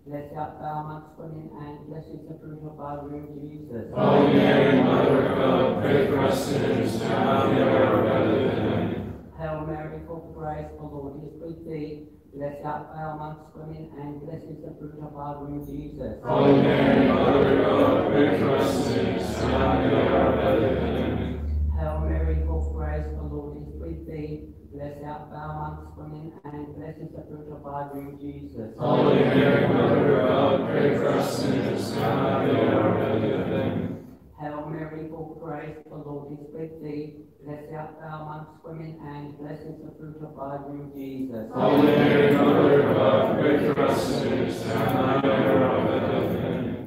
blessed art thou amongst women, and blessed is the fruit of thy womb, Jesus. Holy Mary, Mother of God, pray for us sinners, now and at the hour of our death. Amen. Hail Mary, full of grace, the Lord is with thee. Blessed art thou amongst women, and blessed is the fruit of thy womb, Jesus. Holy Mary, Mother of God, pray for us sinners, now and at the hour of our death. Amen. Hail Mary, full of grace, the Lord is with thee. Blessed art thou amongst women, and blessed is the fruit of thy womb, Jesus. Holy Mary, Mother of God, pray for us sinners, now and at the hour of our death. Amen. Hail Mary, full of grace, the Lord is with thee. Blessed art thou amongst women, and blessed is the fruit of thy womb, Jesus. Holy Mary, Mother of God, pray for us sinners, now and at the hour of our death. Amen.